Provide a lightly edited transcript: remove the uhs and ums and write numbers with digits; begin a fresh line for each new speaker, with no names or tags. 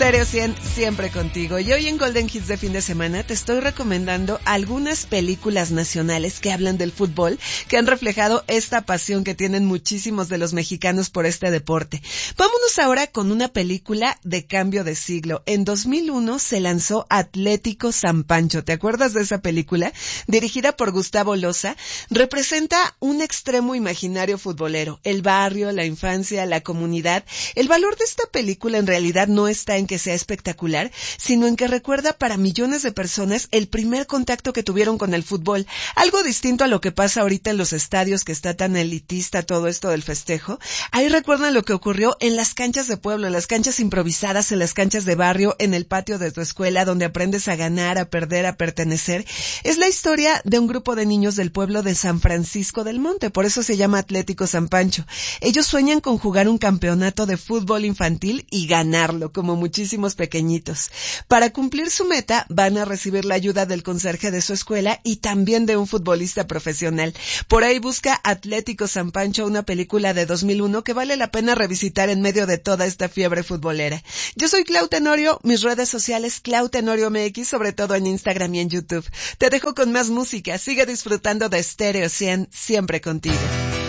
Stereo 100, siempre contigo. Y hoy en Golden Hits de fin de semana te estoy recomendando algunas películas nacionales que hablan del fútbol, que han reflejado esta pasión que tienen muchísimos de los mexicanos por este deporte. Vámonos ahora con una película de cambio de siglo. En 2001 se lanzó Atlético San Pancho. ¿Te acuerdas de esa película? Dirigida por Gustavo Loza, representa un extremo imaginario futbolero, el barrio, la infancia, la comunidad. El valor de esta película en realidad no está en que sea espectacular, sino en que recuerda para millones de personas el primer contacto que tuvieron con el fútbol. Algo distinto a lo que pasa ahorita en los estadios, que está tan elitista todo esto del festejo. Ahí recuerdan lo que ocurrió en las canchas de pueblo, en las canchas improvisadas, en las canchas de barrio, en el patio de tu escuela, donde aprendes a ganar, a perder, a pertenecer. Es la historia de un grupo de niños del pueblo de San Francisco del Monte, por eso se llama Atlético San Pancho. Ellos sueñan con jugar un campeonato de fútbol infantil y ganarlo, como muchísimos pequeñitos. Para cumplir su meta, van a recibir la ayuda del conserje de su escuela y también de un futbolista profesional. Por ahí busca Atlético San Pancho, una película de 2001 que vale la pena revisitar en medio de toda esta fiebre futbolera. Yo soy Clau Tenorio, mis redes sociales Clau Tenorio MX, sobre todo en Instagram y en YouTube. Te dejo con más música, sigue disfrutando de Stereo 100, siempre contigo.